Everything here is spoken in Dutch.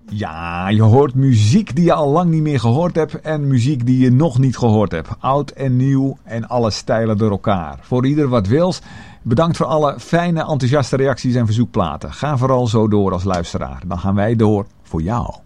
Ja, je hoort muziek die je al lang niet meer gehoord hebt en muziek die je nog niet gehoord hebt. Oud en nieuw en alle stijlen door elkaar. Voor ieder wat wils. Bedankt voor alle fijne, enthousiaste reacties en verzoekplaten. Ga vooral zo door als luisteraar. Dan gaan wij door voor jou.